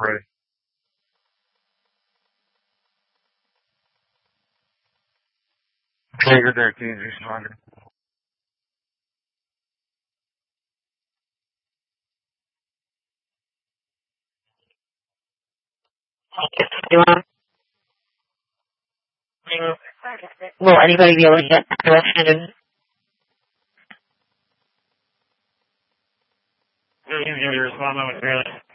ready. Okay, good there, TNG Snyder. Will anybody be able to get direction? You can respond momentarily.